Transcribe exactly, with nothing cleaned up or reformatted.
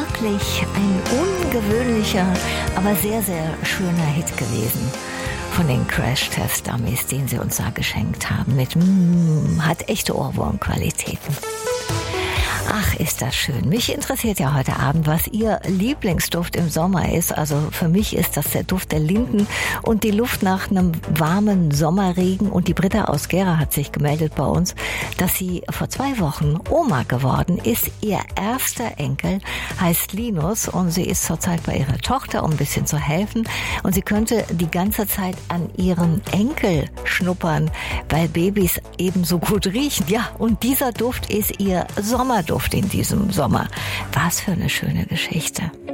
wirklich ein ungewöhnlicher, aber sehr, sehr schöner Hit gewesen von den Crash-Test-Dummies, den sie uns da geschenkt haben. Mit mm, hat echte Ohrwurmqualitäten. Ach, ist das schön. Mich interessiert ja heute Abend, was Ihr Lieblingsduft im Sommer ist. Also für mich ist das der Duft der Linden und die Luft nach einem warmen Sommerregen. Und die Britta aus Gera hat sich gemeldet bei uns, dass sie vor zwei Wochen Oma geworden ist. Ihr erster Enkel heißt Linus und sie ist zurzeit bei ihrer Tochter, um ein bisschen zu helfen. Und sie könnte die ganze Zeit an ihrem Enkel schnuppern, weil Babys ebenso gut riechen. Ja, und dieser Duft ist ihr Sommerduft in diesem Sommer. Was für eine schöne Geschichte.